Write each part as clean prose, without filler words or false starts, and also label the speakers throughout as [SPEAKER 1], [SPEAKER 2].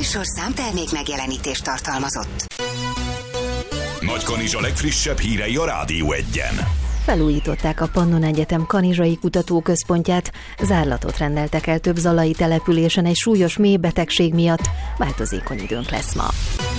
[SPEAKER 1] műsorszám termék megjelenítést tartalmazott.
[SPEAKER 2] Nagykanizsa legfrissebb hírei a Rádió 1-en.
[SPEAKER 3] Felújították a Pannon Egyetem Kanizsai Kutatóközpontját, zárlatot rendeltek el több zalai településen egy súlyos méhbetegség miatt, változékony időnk lesz ma.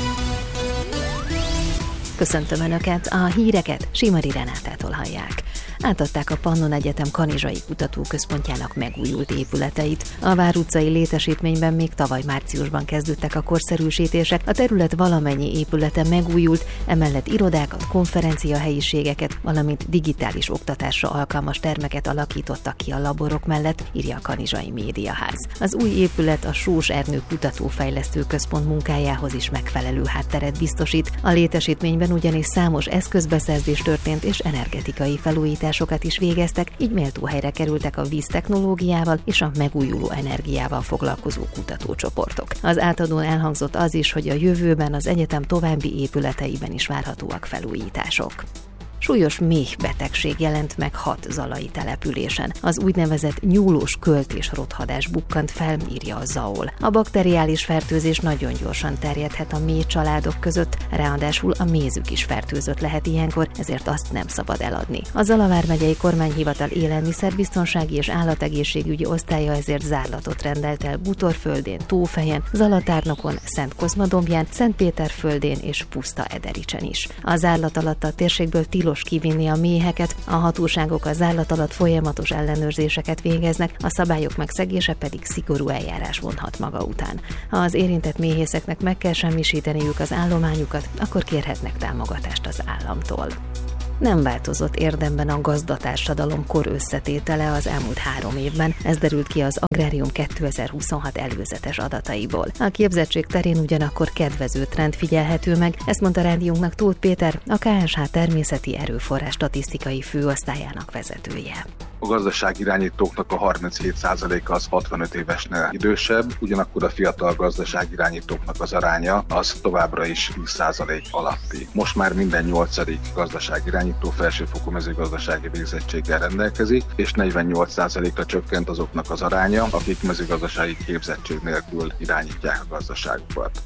[SPEAKER 3] Köszöntöm Önöket, a híreket Simari Renátától hallják. Átadták a Pannon Egyetem Kanizsai Kutatóközpontjának megújult épületeit. A Vár utcai létesítményben még tavaly márciusban kezdődtek a korszerűsítések, a terület valamennyi épülete megújult, emellett irodákat, konferenciahelyiségeket, valamint digitális oktatásra alkalmas termeket alakítottak ki a laborok mellett, írja a Kanizsai Médiaház. Az új épület a Sós Ernő Kutatófejlesztő Központ munkájához is megfelelő hátteret biztosít. A létesítményben ugyanis számos eszközbeszerzés történt és energetikai felújításokat is végeztek, így méltó helyre kerültek a víztechnológiával és a megújuló energiával foglalkozó kutatócsoportok. Az átadón elhangzott az is, hogy a jövőben az egyetem további épületeiben is várhatóak felújítások. Súlyos méhbetegség jelent meg 6 zalai településen. Az úgynevezett nyúlós költ és rothadás bukkant fel, írja a ZAOL. A bakteriális fertőzés nagyon gyorsan terjedhet a méh családok között, ráadásul a mézük is fertőzött lehet ilyenkor, ezért azt nem szabad eladni. A Zala vármegyei kormányhivatal élelmiszerbiztonsági és állategészségügyi osztálya ezért zárlatot rendelt el Bútorföldén, Tófejen, Zalatárnokon, Szentkozmadombján, Szentpéterföldén és Pusztaedericsen is. A zárlat alatt a térségből tilos kivinni a méheket, a hatóságok a zárlat alatt folyamatos ellenőrzéseket végeznek, a szabályok megszegése pedig szigorú eljárás vonhat maga után. Ha az érintett méhészeknek meg kell semmisíteniük az állományukat, akkor kérhetnek támogatást az államtól. Nem változott érdemben a gazdatársadalom kor összetétele az elmúlt 3 évben, ez derült ki az Agrárium 2026 előzetes adataiból. A képzettség terén ugyanakkor kedvező trend figyelhető meg, ezt mondta rádiónknak Tóth Péter, a KSH természeti erőforrás statisztikai főosztályának vezetője.
[SPEAKER 4] A gazdaságirányítóknak a 37%-a az 65 évesnél idősebb, ugyanakkor a fiatal gazdaságirányítóknak az aránya az továbbra is 10% alatti. Most már minden 8. gazdaságirányító felsőfokú mezőgazdasági végzettséggel rendelkezik, és 48%-ra csökkent azoknak az aránya, akik mezőgazdasági képzettség nélkül irányítják a gazdaságukat.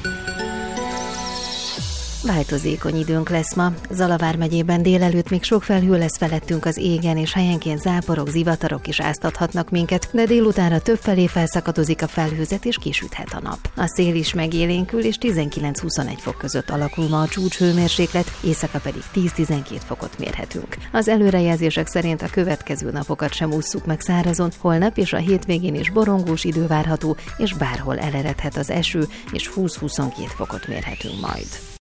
[SPEAKER 3] Változékony időnk lesz ma. Zala vármegyében délelőtt még sok felhő lesz felettünk az égen, és helyenként záporok, zivatarok is áztathatnak minket, de délutánra többfelé felszakadozik a felhőzet és kisüthet a nap. A szél is megélénkül, és 19-21 fok között alakul ma a csúcshőmérséklet, éjszaka pedig 10-12 fokot mérhetünk. Az előrejelzések szerint a következő napokat sem ússzuk meg szárazon, holnap és a hétvégén is borongós idő várható, és bárhol eleredhet az eső, és 20-22 fokot mérhetünk majd.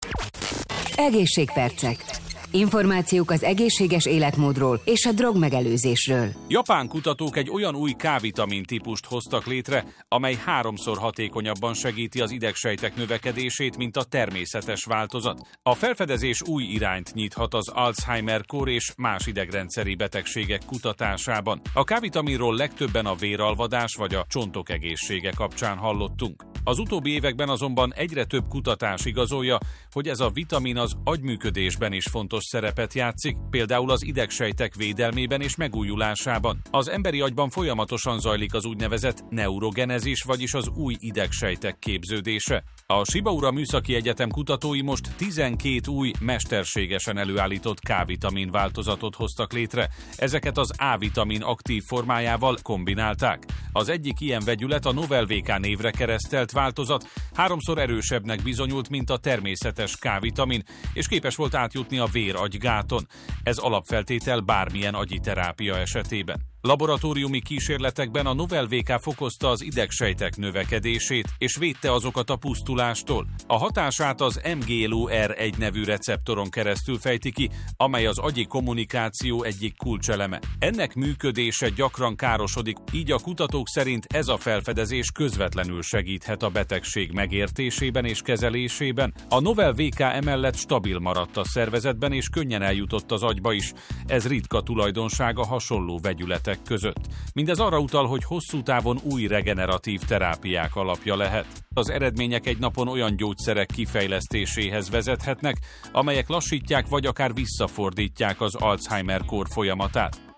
[SPEAKER 1] Egészségpercek. Információk az egészséges életmódról és a drogmegelőzésről.
[SPEAKER 5] Japán kutatók egy olyan új K-vitamin típust hoztak létre, amely 3-szor hatékonyabban segíti az idegsejtek növekedését, mint a természetes változat. A felfedezés új irányt nyithat az Alzheimer-kór és más idegrendszeri betegségek kutatásában. A K-vitaminról legtöbben a véralvadás vagy a csontok egészsége kapcsán hallottunk. Az utóbbi években azonban egyre több kutatás igazolja, hogy ez a vitamin az agyműködésben is fontos szerepet játszik, például az idegsejtek védelmében és megújulásában. Az emberi agyban folyamatosan zajlik az úgynevezett neurogenezis, vagyis az új idegsejtek képződése. A Shibaura Műszaki Egyetem kutatói most 12 új, mesterségesen előállított K-vitamin változatot hoztak létre. Ezeket az A-vitamin aktív formájával kombinálták. Az egyik ilyen vegyület, a Novel-VK névre keresztelt változat 3-szor erősebbnek bizonyult, mint a természetes K-vitamin, és képes volt átjutni a vér-agygáton. Ez alapfeltétel bármilyen agyi terápia esetében. Laboratóriumi kísérletekben a Novel-VK fokozta az idegsejtek növekedését és védte azokat a pusztulástól. A hatását az MGLUR1 nevű receptoron keresztül fejti ki, amely az agyi kommunikáció egyik kulcseleme. Ennek működése gyakran károsodik, így a kutatók szerint ez a felfedezés közvetlenül segíthet a betegség megértésében és kezelésében. A Novel-VK emellett stabil maradt a szervezetben és könnyen eljutott az agyba is. Ez ritka tulajdonság a hasonló vegyületek között. Mindez arra utal, hogy hosszú távon új regeneratív terápiák alapja lehet. Az eredmények egy napon olyan gyógyszerek kifejlesztéséhez vezethetnek, amelyek lassítják vagy akár visszafordítják az Alzheimer-kór folyamatát.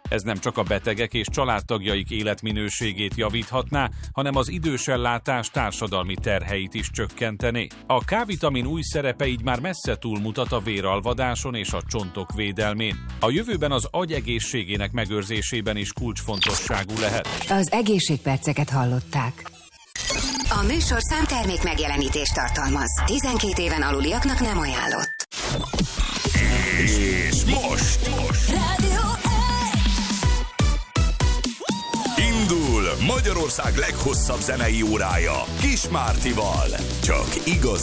[SPEAKER 5] Ez nem csak a betegek és családtagjaik életminőségét javíthatná, hanem az idősellátás társadalmi terheit is csökkentené. A K-vitamin új szerepe így már messze túlmutat a véralvadáson és a csontok védelmén. A jövőben az agy egészségének megőrzésében is kulcsfontosságú lehet.
[SPEAKER 1] Az egészségperceket hallották.
[SPEAKER 6] A műsor számtermék megjelenítést tartalmaz. 12 éven aluliaknak nem ajánlott.
[SPEAKER 2] És most
[SPEAKER 6] Rádió
[SPEAKER 2] indul Magyarország leghosszabb zenei órája Kis Mártival. Csak igazi